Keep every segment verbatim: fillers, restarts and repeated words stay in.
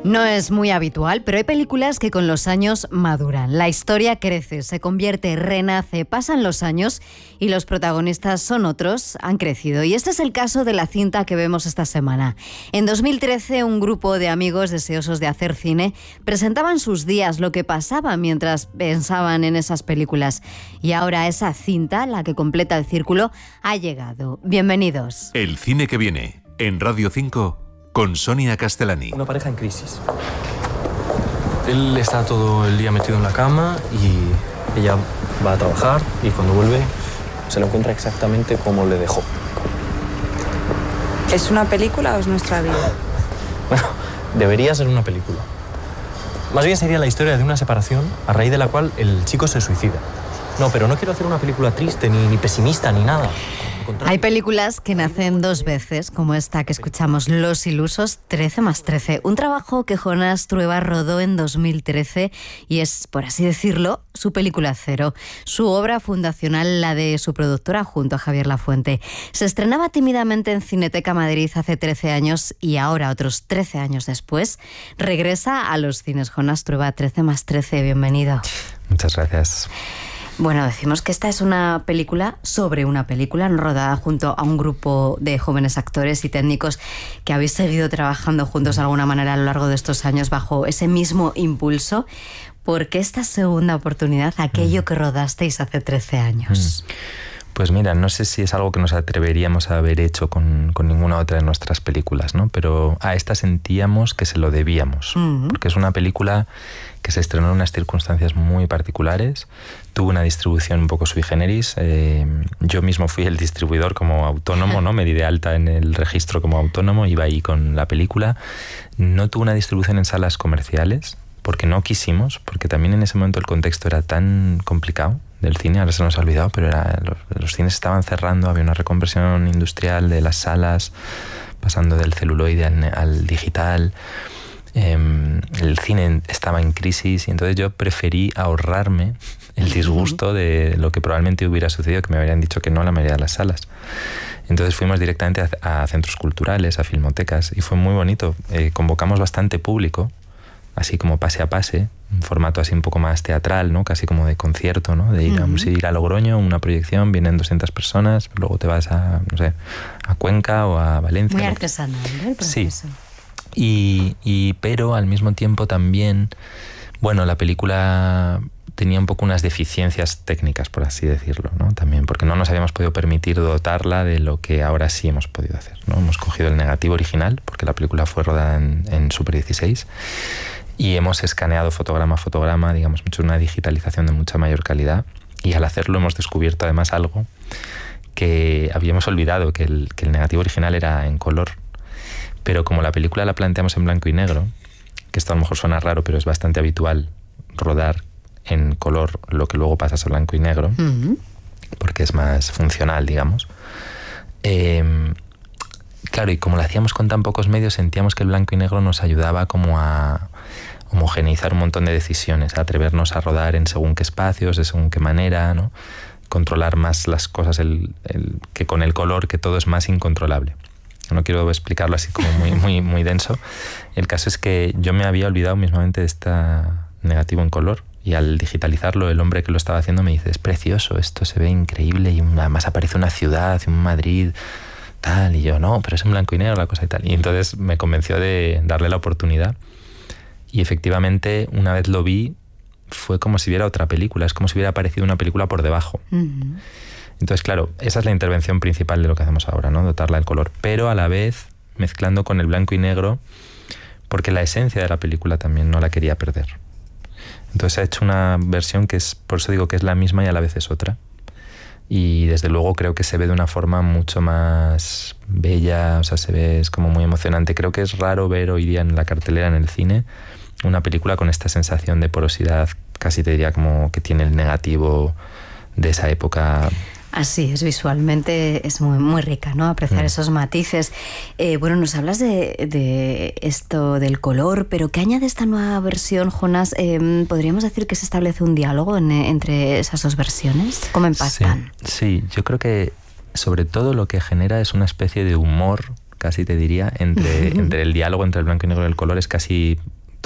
No es muy habitual, pero hay películas que con los años maduran. La historia crece, se convierte, renace, pasan los años y los protagonistas son otros, han crecido. Y este es el caso de la cinta que vemos esta semana. En dos mil trece, un grupo de amigos deseosos de hacer cine presentaban sus días, lo que pasaba mientras pensaban en esas películas. Y ahora esa cinta, la que completa el círculo, ha llegado. Bienvenidos. El cine que viene, en Radio cinco, con Sonia Castellani. Una pareja en crisis. Él está todo el día metido en la cama y ella va a trabajar y cuando vuelve se lo encuentra exactamente como le dejó. ¿Es una película o es nuestra vida? Bueno, debería ser una película. Más bien sería la historia de una separación a raíz de la cual el chico se suicida. No, pero no quiero hacer una película triste, ni, ni pesimista, ni nada. Hay películas que nacen dos veces, como esta que escuchamos, Los Ilusos, trece más trece. Un trabajo que Jonás Trueba rodó en dos mil trece y es, por así decirlo, su película cero. Su obra fundacional, la de su productora junto a Javier Lafuente. Se estrenaba tímidamente en Cineteca Madrid hace trece años y ahora, otros trece años después, regresa a los cines. Jonás Trueba, trece más trece, bienvenido. Muchas gracias. Bueno, decimos que esta es una película sobre una película rodada junto a un grupo de jóvenes actores y técnicos que habéis seguido trabajando juntos de alguna manera a lo largo de estos años bajo ese mismo impulso. ¿Por qué esta segunda oportunidad, aquello que rodasteis hace trece años? Pues mira, no sé si es algo que nos atreveríamos a haber hecho con, con ninguna otra de nuestras películas, ¿no? Pero a esta sentíamos que se lo debíamos, uh-huh. porque es una película que se estrenó en unas circunstancias muy particulares, tuvo una distribución un poco sui generis, eh, yo mismo fui el distribuidor como autónomo, ¿no? Me di de alta en el registro como autónomo, iba ahí con la película, no tuvo una distribución en salas comerciales, porque no quisimos, porque también en ese momento el contexto era tan complicado del cine, ahora se nos ha olvidado, pero era, los, los cines estaban cerrando, había una reconversión industrial de las salas, pasando del celuloide al, al digital, eh, el cine estaba en crisis y entonces yo preferí ahorrarme el disgusto de lo que probablemente hubiera sucedido, que me habrían dicho que no a la mayoría de las salas. Entonces fuimos directamente a, a centros culturales, a filmotecas y fue muy bonito, eh, convocamos bastante público, así como pase a pase, un formato así un poco más teatral, ¿no? Casi como de concierto, ¿no? De ir, uh-huh. a, ir a Logroño, una proyección, vienen doscientas personas, luego te vas a, no sé, a Cuenca o a Valencia. Muy artesanal, ¿no? El proceso. Sí. Y, y, pero al mismo tiempo también, bueno, la película tenía un poco unas deficiencias técnicas, por así decirlo, ¿no? También, porque no nos habíamos podido permitir dotarla de lo que ahora sí hemos podido hacer, ¿no? Hemos cogido el negativo original, porque la película fue rodada en, en Super dieciséis, y hemos escaneado fotograma a fotograma, digamos, hecho una digitalización de mucha mayor calidad, y al hacerlo hemos descubierto además algo que habíamos olvidado, que el, que el negativo original era en color, pero como la película la planteamos en blanco y negro, que esto a lo mejor suena raro, pero es bastante habitual rodar en color lo que luego pasas a blanco y negro, uh-huh. porque es más funcional, digamos. Eh, claro, y como lo hacíamos con tan pocos medios, sentíamos que el blanco y negro nos ayudaba como a homogeneizar un montón de decisiones, a atrevernos a rodar en según qué espacios, de según qué manera, ¿no? Controlar más las cosas, el, el, que con el color, que todo es más incontrolable. No quiero explicarlo así como muy, muy, muy denso. El caso es que yo me había olvidado mismamente de este negativo en color, y al digitalizarlo, el hombre que lo estaba haciendo me dice, es precioso, esto se ve increíble, y además aparece una ciudad, un Madrid, tal, y yo, no, pero es en blanco y negro la cosa y tal. Y entonces me convenció de darle la oportunidad, y efectivamente, una vez lo vi, fue como si viera otra película, es como si hubiera aparecido una película por debajo. Uh-huh. Entonces, claro, esa es la intervención principal de lo que hacemos ahora, ¿no? Dotarla del color, pero a la vez mezclando con el blanco y negro, porque la esencia de la película también no la quería perder. Entonces ha hecho una versión que es, por eso digo que es la misma y a la vez es otra. Y desde luego creo que se ve de una forma mucho más bella, o sea, se ve, es como muy emocionante. Creo que es raro ver hoy día en la cartelera, en el cine, una película con esta sensación de porosidad, casi te diría como que tiene el negativo de esa época. Así es, visualmente es muy, muy rica, ¿no? Apreciar mm. esos matices. Eh, bueno, nos hablas de, de esto del color, pero ¿qué añade esta nueva versión, Jonás? Eh, ¿Podríamos decir que se establece un diálogo en, entre esas dos versiones? ¿Cómo empatan? Sí, sí, yo creo que sobre todo lo que genera es una especie de humor, casi te diría, entre, entre el diálogo entre el blanco y negro y el color. Es casi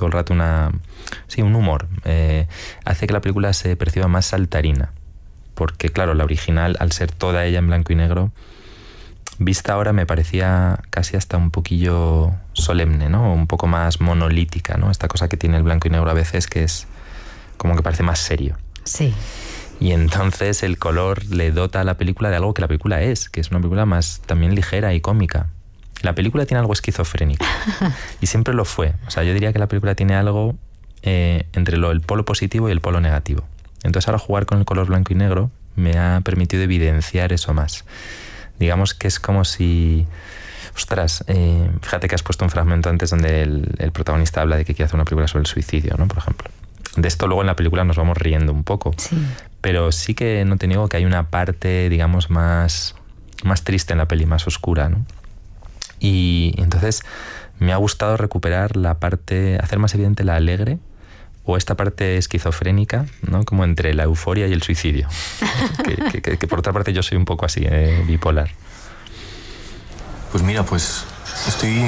todo el rato una... Sí, un humor. Eh, hace que la película se perciba más saltarina. Porque, claro, la original, al ser toda ella en blanco y negro, vista ahora me parecía casi hasta un poquillo solemne, ¿no? Un poco más monolítica, ¿no? Esta cosa que tiene el blanco y negro a veces, que es como que parece más serio. Sí. Y entonces el color le dota a la película de algo que la película es, que es una película más también ligera y cómica. La película tiene algo esquizofrénico. Y siempre lo fue. O sea, yo diría que la película tiene algo eh, entre lo, el polo positivo y el polo negativo. Entonces ahora jugar con el color blanco y negro me ha permitido evidenciar eso más. Digamos que es como si... Ostras, eh, fíjate que has puesto un fragmento antes donde el, el protagonista habla de que quiere hacer una película sobre el suicidio, ¿no? Por ejemplo. De esto luego en la película nos vamos riendo un poco. Sí. Pero sí que no te niego que hay una parte, digamos, más, más triste en la peli, más oscura, ¿no? Y entonces me ha gustado recuperar la parte, hacer más evidente la alegre o esta parte esquizofrénica, ¿no? Como entre la euforia y el suicidio. que, que, que por otra parte yo soy un poco así, eh, bipolar. Pues mira, pues estoy,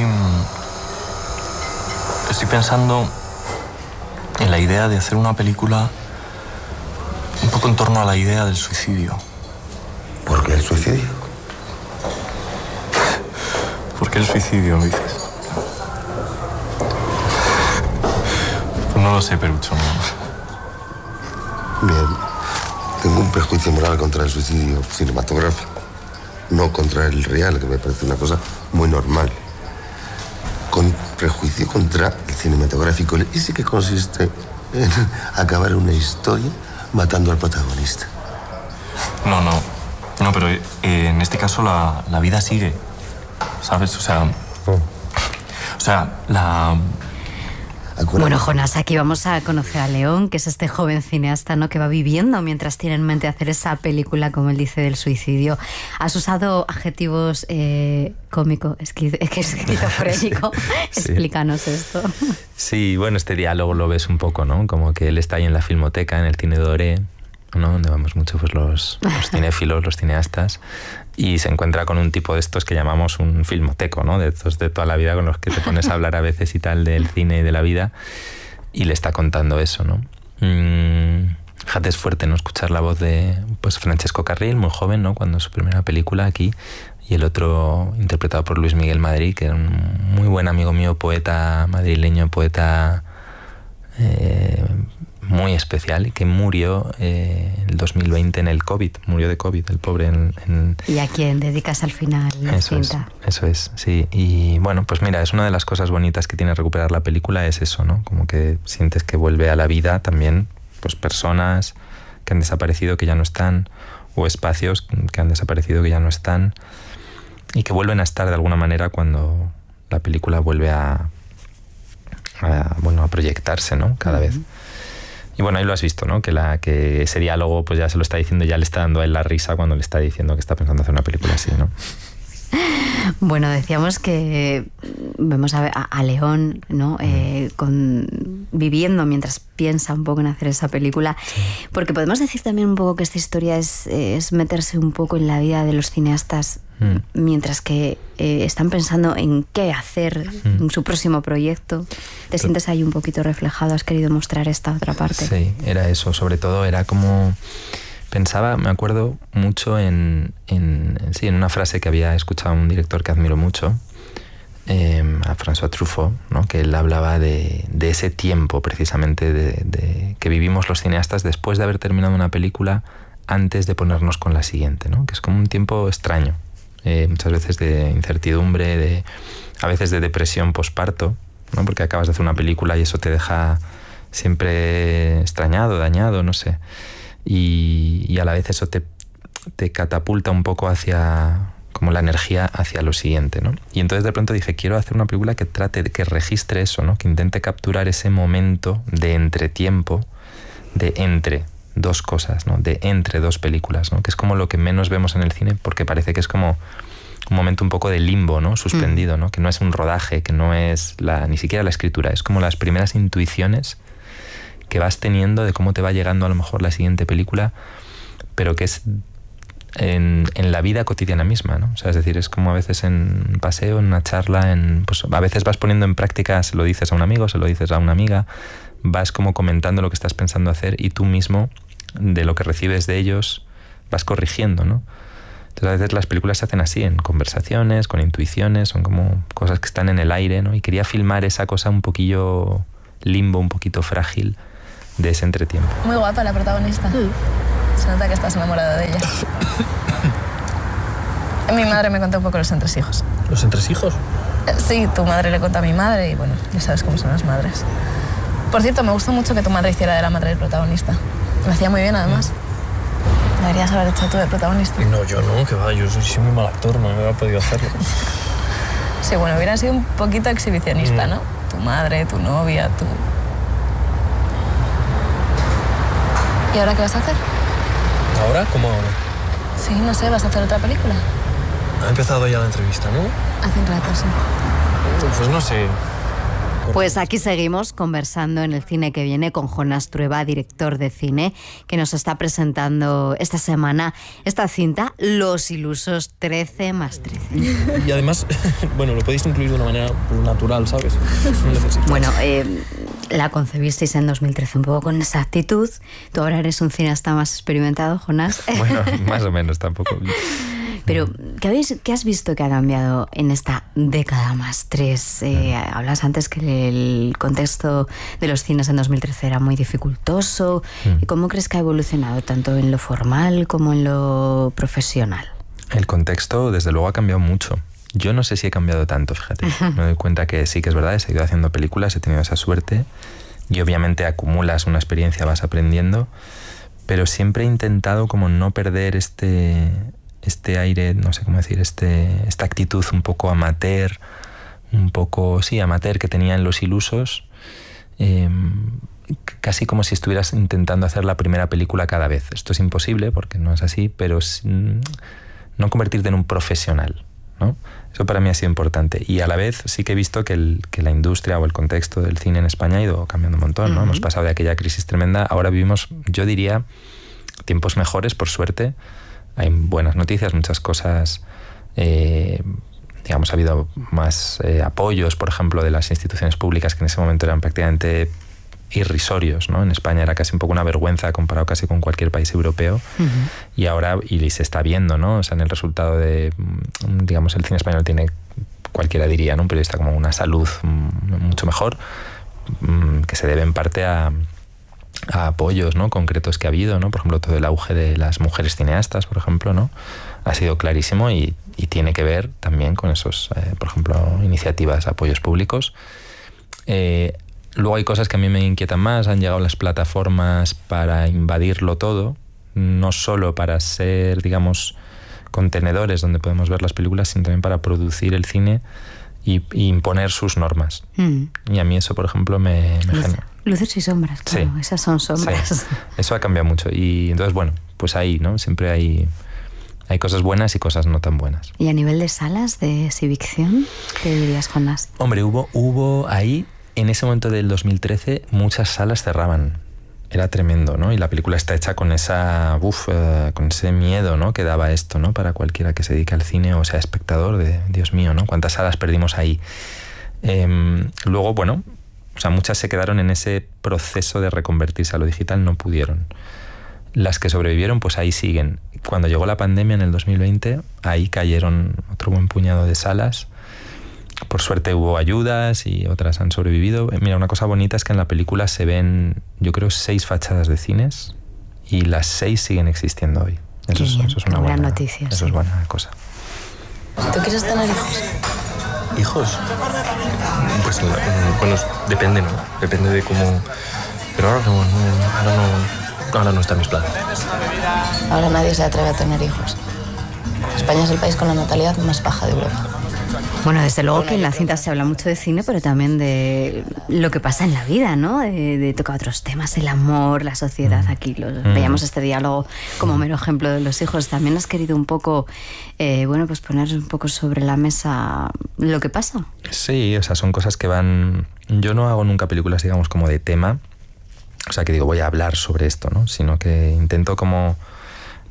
estoy pensando en la idea de hacer una película un poco en torno a la idea del suicidio. ¿Por qué el suicidio? ¿Por qué el suicidio, lo dices? Pues no lo sé, Perucho. No. Bien. Tengo un prejuicio moral contra el suicidio cinematográfico. No contra el real, que me parece una cosa muy normal. Con prejuicio contra el cinematográfico. Ese que consiste en acabar una historia matando al protagonista. No, no. No, pero eh, en este caso la, la vida sigue. ¿Sabes? O sea... Oh. O sea, la... Acuérdate. Bueno, Jonás, aquí vamos a conocer a León, que es este joven cineasta, ¿no? Que va viviendo mientras tiene en mente hacer esa película, como él dice, del suicidio. ¿Has usado adjetivos eh, cómico, esquiz esquizofrénico? Sí. Explícanos esto. Sí, bueno, este diálogo lo ves un poco, ¿no? Como que él está ahí en la Filmoteca, en el Cine Doré, ¿no? Donde vamos mucho pues, los, los cinéfilos, los cineastas, y se encuentra con un tipo de estos que llamamos un filmoteco, ¿no? De estos de toda la vida con los que te pones a hablar a veces y tal del cine y de la vida, y le está contando eso, ¿no? Mm, fíjate, es fuerte, ¿no? Escuchar la voz de pues, Francesco Carril, muy joven, ¿no? Cuando su primera película aquí, y el otro interpretado por Luis Miguel Madrid, que era un muy buen amigo mío, poeta madrileño, poeta... Eh, muy especial y que murió eh, en el dos mil veinte en el COVID, murió de COVID, el pobre. En, en... ¿Y a quién dedicas al final la eso cinta? Es, eso es, sí. Y bueno, pues mira, es una de las cosas bonitas que tiene recuperar la película, es eso, ¿no? Como que sientes que vuelve a la vida también, pues personas que han desaparecido, que ya no están, o espacios que han desaparecido, que ya no están, y que vuelven a estar de alguna manera cuando la película vuelve a, a bueno, a proyectarse, ¿no? Cada uh-huh. vez. Y bueno, ahí lo has visto, ¿no? Que, la, que ese diálogo pues ya se lo está diciendo, ya le está dando a él la risa cuando le está diciendo que está pensando hacer una película así, ¿no? Bueno, decíamos que vemos a, a León, ¿no? Eh, con, viviendo mientras piensa un poco en hacer esa película. Sí. Porque podemos decir también un poco que esta historia es, es meterse un poco en la vida de los cineastas mm. mientras que eh, están pensando en qué hacer mm. en su próximo proyecto. ¿Te sientes ahí un poquito reflejado? ¿Has querido mostrar esta otra parte? Sí, era eso. Sobre todo era como... Pensaba, me acuerdo mucho en, en, en, sí, en una frase que había escuchado a un director que admiro mucho, eh, a François Truffaut, ¿no? Que él hablaba de, de ese tiempo precisamente de, de, que vivimos los cineastas después de haber terminado una película antes de ponernos con la siguiente, ¿no? Que es como un tiempo extraño, eh, muchas veces de incertidumbre, de, a veces de depresión posparto, ¿no? Porque acabas de hacer una película y eso te deja siempre extrañado, dañado, no sé. Y, y a la vez eso te, te catapulta un poco hacia como la energía hacia lo siguiente, ¿no? Y entonces de pronto dije, quiero hacer una película que trate, que registre eso, ¿no? Que intente capturar ese momento de entretiempo, de entre dos cosas, ¿no? De entre dos películas, ¿no? Que es como lo que menos vemos en el cine porque parece que es como un momento un poco de limbo, ¿no? Suspendido, ¿no? Que no es un rodaje, que no es la, ni siquiera la escritura, es como las primeras intuiciones que vas teniendo de cómo te va llegando a lo mejor la siguiente película, pero que es en, en la vida cotidiana misma, ¿no? O sea, es decir, es como a veces en un paseo, en una charla, en, pues a veces vas poniendo en práctica, se lo dices a un amigo, se lo dices a una amiga, vas como comentando lo que estás pensando hacer y tú mismo, de lo que recibes de ellos, vas corrigiendo, ¿no? Entonces a veces las películas se hacen así, en conversaciones, con intuiciones, son como cosas que están en el aire, ¿no? Y quería filmar esa cosa un poquillo limbo, un poquito frágil de ese entretiempo. Muy guapa la protagonista. Mm. Se nota que estás enamorado de ella. Mi madre me contó un poco los entresijos. ¿Los entresijos? Sí, tu madre le contó a mi madre y bueno, ya sabes cómo son las madres. Por cierto, me gustó mucho que tu madre hiciera de la madre del protagonista. Lo hacía muy bien, además. Deberías haber hecho tú de protagonista. No, yo no, que va, yo soy, soy muy mal actor, no me hubiera podido hacerlo. Sí, bueno, hubiera sido un poquito exhibicionista, mm. ¿no? Tu madre, tu novia, tú... ¿Y ahora qué vas a hacer? ¿Ahora? ¿Cómo ahora? Sí, no sé, ¿vas a hacer otra película? Ha empezado ya la entrevista, ¿no? Hace un rato, sí. Pues no sé... Pues aquí seguimos conversando en el cine que viene con Jonás Trueba, director de cine, que nos está presentando esta semana esta cinta, Los ilusos trece más trece. Y además, bueno, lo podéis incluir de una manera natural, ¿sabes? No necesitas. Bueno, eh, la concebisteis en dos mil trece un poco con esa actitud. Tú ahora eres un cineasta más experimentado, Jonás. Bueno, más o menos, tampoco... Pero, ¿qué, habéis, ¿qué has visto que ha cambiado en esta década más tres? Eh, hablas antes que el contexto de los cines en dos mil trece era muy dificultoso. Mm. ¿Cómo crees que ha evolucionado tanto en lo formal como en lo profesional? El contexto, desde luego, ha cambiado mucho. Yo no sé si he cambiado tanto, fíjate. Me doy cuenta que sí que es verdad, he seguido haciendo películas, he tenido esa suerte y obviamente acumulas una experiencia, vas aprendiendo, pero siempre he intentado como no perder este... este aire, no sé cómo decir, este, esta actitud un poco amateur, un poco, sí, amateur que tenía en Los ilusos, eh, casi como si estuvieras intentando hacer la primera película cada vez. Esto es imposible porque no es así, pero sin, no convertirte en un profesional, ¿no? Eso para mí ha sido importante. Y a la vez sí que he visto que, el, que la industria o el contexto del cine en España ha ido cambiando un montón, ¿no? Uh-huh. Hemos pasado de aquella crisis tremenda, ahora vivimos, yo diría, tiempos mejores, por suerte. Hay buenas noticias, muchas cosas, eh, digamos, ha habido más eh, apoyos, por ejemplo, de las instituciones públicas que en ese momento eran prácticamente irrisorios, ¿no? En España era casi un poco una vergüenza comparado casi con cualquier país europeo. Uh-huh. Y ahora, y se está viendo, ¿no? O sea, en el resultado de, digamos, el cine español tiene, cualquiera diría, ¿no? Un periodista como una salud mucho mejor, que se debe en parte a... a apoyos, ¿no?, concretos que ha habido, ¿no? Por ejemplo, todo el auge de las mujeres cineastas, por ejemplo, ¿no? Ha sido clarísimo y, y tiene que ver también con esos, eh, por ejemplo, iniciativas, apoyos públicos. Eh, luego hay cosas que a mí me inquietan más. Han llegado las plataformas para invadirlo todo, no solo para ser, digamos, contenedores donde podemos ver las películas, sino también para producir el cine y, y imponer sus normas. Mm. Y a mí eso, por ejemplo, me, me genera... Luces y sombras, claro, sí. Esas son sombras. Sí. Eso ha cambiado mucho. Y entonces, bueno, pues ahí, ¿no? Siempre hay, hay cosas buenas y cosas no tan buenas. ¿Y a nivel de salas de exhibición, qué dirías, Jonás? Hombre, hubo, hubo ahí, en ese momento del dos mil trece, muchas salas cerraban. Era tremendo, ¿no? Y la película está hecha con esa, uf, uh, con ese miedo, ¿no?, que daba esto, ¿no?, para cualquiera que se dedique al cine o sea espectador, de Dios mío, ¿no? ¿Cuántas salas perdimos ahí? Eh, luego, bueno... O sea, muchas se quedaron en ese proceso de reconvertirse a lo digital, no pudieron. Las que sobrevivieron, pues ahí siguen. Cuando llegó la pandemia en el dos mil veinte, ahí cayeron otro buen puñado de salas. Por suerte hubo ayudas y otras han sobrevivido. Mira, una cosa bonita es que en la película se ven, yo creo, seis fachadas de cines y las seis siguen existiendo hoy. Eso, es, bien, eso es una buena noticia. Eso sí. es buena cosa. ¿Tú quieres tener hijos? ¿Hijos? Pues bueno, depende, ¿no? Depende de cómo... Pero ahora no, no, ahora no, ahora no está en mis planes. Ahora nadie se atreve a tener hijos. España es el país con la natalidad más baja de Europa. Bueno, desde luego que en la cinta se habla mucho de cine, pero también de lo que pasa en la vida, ¿no? De, de tocar otros temas, el amor, la sociedad. Aquí lo, mm. veíamos este diálogo como mero ejemplo de los hijos. También has querido un poco, eh, bueno, pues poner un poco sobre la mesa lo que pasa. Sí, o sea, son cosas que van... Yo no hago nunca películas, digamos, como de tema. O sea, que digo, voy a hablar sobre esto, ¿no? Sino que intento como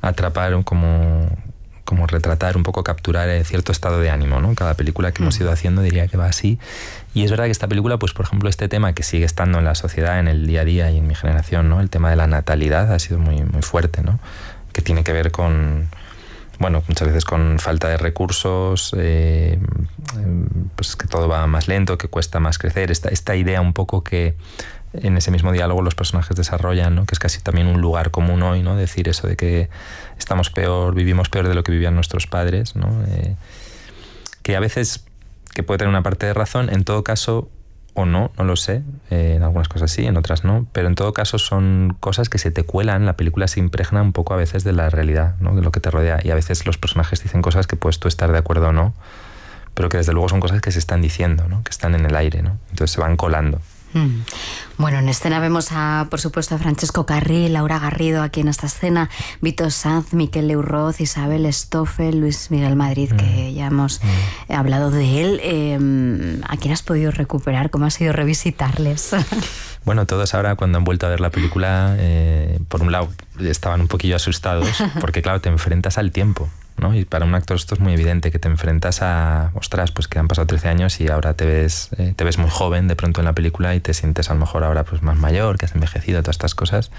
atrapar como... como retratar, un poco capturar cierto estado de ánimo, ¿no? Cada película que hemos ido haciendo diría que va así. Y es verdad que esta película, pues por ejemplo, este tema que sigue estando en la sociedad, en el día a día y en mi generación, ¿no? El tema de la natalidad ha sido muy, muy fuerte, ¿no? Que tiene que ver con, bueno, muchas veces con falta de recursos, eh, pues que todo va más lento, que cuesta más crecer. Esta, esta idea un poco que en ese mismo diálogo los personajes desarrollan, ¿no? Que es casi también un lugar común hoy, ¿no? Decir eso de que estamos peor, vivimos peor de lo que vivían nuestros padres, ¿no? Eh, que a veces que puede tener una parte de razón, en todo caso, o no, no lo sé, eh, en algunas cosas sí, en otras no, pero en todo caso son cosas que se te cuelan, la película se impregna un poco a veces de la realidad, ¿no? De lo que te rodea, y a veces los personajes dicen cosas que puedes tú estar de acuerdo o no, pero que desde luego son cosas que se están diciendo, ¿no? Que están en el aire, ¿no? Entonces se van colando. Mm. Bueno, en escena vemos a, por supuesto, a Francesco Carril, Laura Garrido aquí en esta escena, Vito Sanz, Miquel Leurroz, Isabel Stoffel, Luis Miguel Madrid, mm. que ya hemos mm. hablado de él. Eh, ¿A quién has podido recuperar? ¿Cómo ha sido revisitarles? Bueno, todos ahora cuando han vuelto a ver la película, eh, por un lado estaban un poquillo asustados, porque claro, te enfrentas al tiempo, ¿no? Y para un actor esto es muy evidente, que te enfrentas a, ostras, pues que han pasado trece años y ahora te ves, eh, te ves muy joven de pronto en la película y te sientes a lo mejor ahora pues más mayor, que has envejecido, todas estas cosas.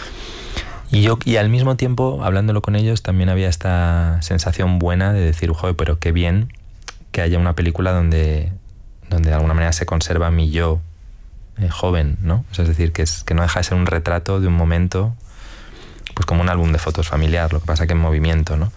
Y yo, y al mismo tiempo, hablándolo con ellos, también había esta sensación buena de decir, joder, pero qué bien que haya una película donde, donde de alguna manera se conserva mi yo eh, joven, ¿no? O sea, es decir, que, es, que no deja de ser un retrato de un momento, pues como un álbum de fotos familiar, lo que pasa que en movimiento, ¿no?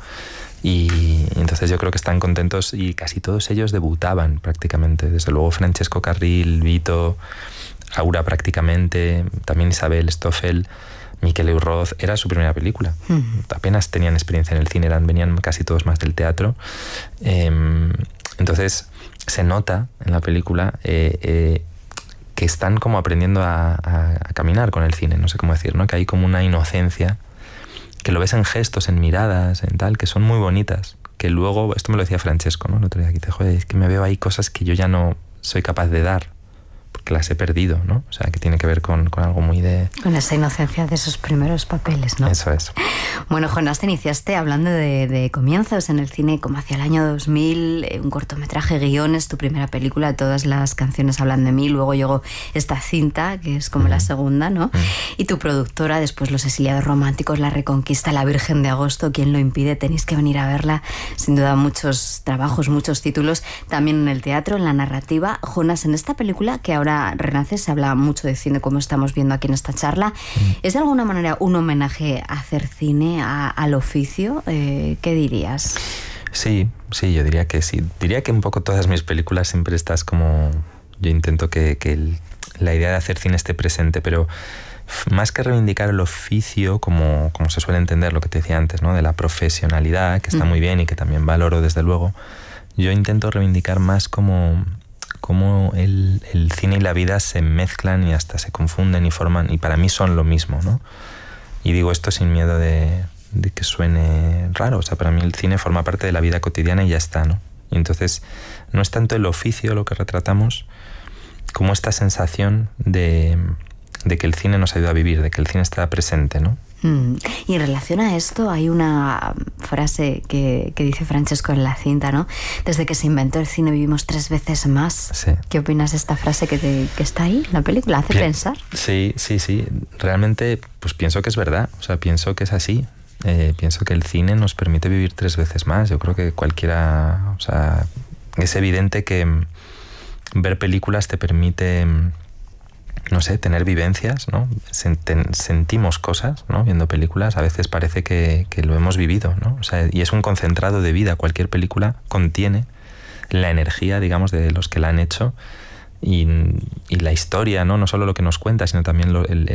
Y entonces yo creo que están contentos y casi todos ellos debutaban prácticamente. Desde luego Francesco Carril, Vito, Aura prácticamente, también Isabel Stoffel, Miquel Leurroz, era su primera película. Mm. Apenas tenían experiencia en el cine, eran, venían casi todos más del teatro. Eh, entonces se nota en la película eh, eh, que están como aprendiendo a, a, a caminar con el cine, no sé cómo decir, ¿no? Que hay como una inocencia que lo ves en gestos, en miradas, en tal, que son muy bonitas, que luego, esto me lo decía Francesco, ¿no? El otro día, que dice, joder, es que me veo ahí cosas que yo ya no soy capaz de dar, porque las he perdido, ¿no? O sea, que tiene que ver con, con algo muy de... Con esa inocencia de esos primeros papeles, ¿no? Eso es. Bueno, Jonás, te iniciaste hablando de, de comienzos en el cine como hacia el año dos mil, un cortometraje, guiones, tu primera película, Todas las canciones hablan de mí, luego llegó esta cinta, que es como mm. la segunda, ¿no? Mm. Y tu productora, después Los exiliados románticos, La reconquista, La Virgen de agosto, ¿quién lo impide? Tenéis que venir a verla, sin duda muchos trabajos, muchos títulos, también en el teatro, en la narrativa. Jonás, en esta película que ahora renace, se habla mucho de cine como estamos viendo aquí en esta charla, mm. ¿es de alguna manera un homenaje a hacer cine, a, al oficio? Eh, ¿Qué dirías? Sí, sí, yo diría que sí. Diría que un poco todas mis películas siempre estás como... Yo intento que, que el, la idea de hacer cine esté presente, pero más que reivindicar el oficio, como, como se suele entender lo que te decía antes, ¿no? De la profesionalidad, que está mm. muy bien y que también valoro desde luego, yo intento reivindicar más como... cómo el, el cine y la vida se mezclan y hasta se confunden y forman, y para mí son lo mismo, ¿no? Y digo esto sin miedo de, de que suene raro, o sea, para mí el cine forma parte de la vida cotidiana y ya está, ¿no? Y entonces no es tanto el oficio lo que retratamos, como esta sensación de, de que el cine nos ayuda a vivir, de que el cine está presente, ¿no? Mm. Y en relación a esto hay una frase que, que dice Francesco en la cinta, ¿no? Desde que se inventó el cine vivimos tres veces más. Sí. ¿Qué opinas de esta frase que, te, que está ahí en la película? ¿Hace Bien. pensar? Sí, sí, sí. Realmente pues pienso que es verdad. O sea, pienso que es así. Eh, pienso que el cine nos permite vivir tres veces más. Yo creo que cualquiera... O sea, es evidente que ver películas te permite... no sé, tener vivencias, ¿no? Sentimos cosas, ¿no? Viendo películas, a veces parece que, que lo hemos vivido, ¿no? O sea, y es un concentrado de vida. Cualquier película contiene la energía, digamos, de los que la han hecho y, y la historia, ¿no? No solo lo que nos cuenta, sino también lo, el,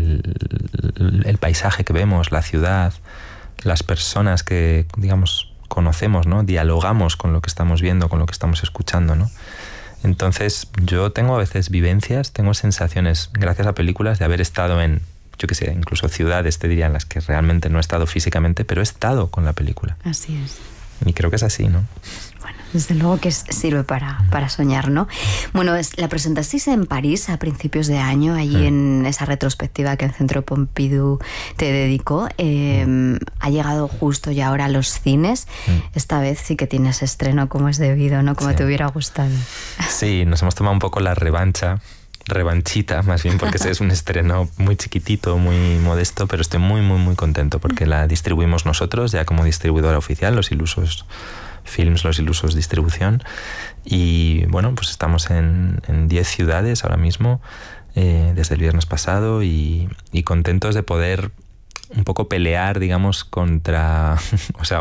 el, el paisaje que vemos, la ciudad, las personas que, digamos, conocemos, ¿no? Dialogamos con lo que estamos viendo, con lo que estamos escuchando, ¿no? Entonces yo tengo a veces vivencias, tengo sensaciones, gracias a películas, de haber estado en, yo qué sé, incluso ciudades, te diría, en las que realmente no he estado físicamente, pero he estado con la película. Así es. Y creo que es así, ¿no? Bueno. desde luego que sirve para, para soñar, ¿no? Bueno, es, la presentasteis en París a principios de año, allí mm. en esa retrospectiva que el Centro Pompidou te dedicó. Eh, mm. Ha llegado justo ya ahora a los cines. Mm. Esta vez sí que tienes estreno como es debido, ¿no? Como sí. te hubiera gustado. Sí, nos hemos tomado un poco la revancha. revanchita más bien, porque es un estreno muy chiquitito, muy modesto, pero estoy muy muy muy contento porque la distribuimos nosotros ya como distribuidora oficial, Los Ilusos Films, Los Ilusos Distribución, y bueno, pues estamos en diez ciudades ahora mismo eh, desde el viernes pasado y, y contentos de poder un poco pelear, digamos, contra, o sea,